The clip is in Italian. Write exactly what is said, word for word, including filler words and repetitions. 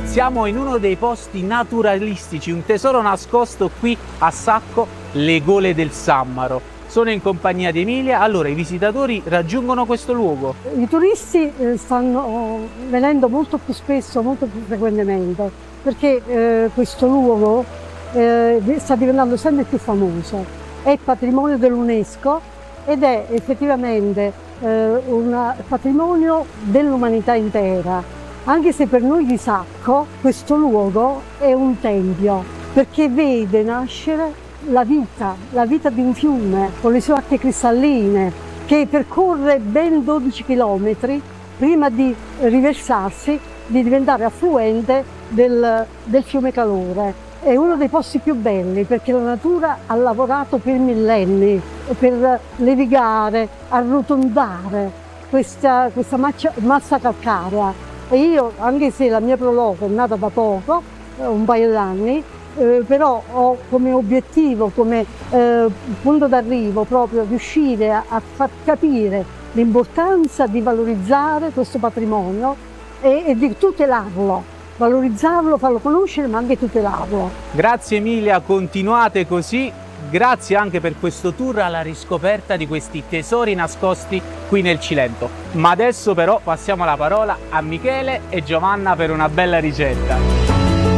Siamo in uno dei posti naturalistici, un tesoro nascosto qui a Sacco, le Gole del Sammaro. Sono in compagnia di Emilia. Allora, i visitatori raggiungono questo luogo? I turisti eh, stanno venendo molto più spesso, molto più frequentemente, perché eh, questo luogo eh, sta diventando sempre più famoso. È patrimonio dell'UNESCO ed è effettivamente eh, un patrimonio dell'umanità intera, anche se per noi di Sacco questo luogo è un tempio, perché vede nascere la vita, la vita di un fiume con le sue acque cristalline che percorre ben dodici chilometri prima di riversarsi, di diventare affluente del, del fiume Calore. È uno dei posti più belli perché la natura ha lavorato per millenni per levigare, arrotondare questa, questa massa, massa calcarea. E io, anche se la mia proloco è nata da poco, un paio d'anni, eh, però ho come obiettivo, come eh, punto d'arrivo proprio riuscire a, a far capire l'importanza di valorizzare questo patrimonio e, e di tutelarlo. Valorizzarlo, farlo conoscere, ma anche tutelarlo. Grazie Emilia, continuate così. Grazie anche per questo tour alla riscoperta di questi tesori nascosti qui nel Cilento. Ma adesso però passiamo la parola a Michele e Giovanna per una bella ricetta.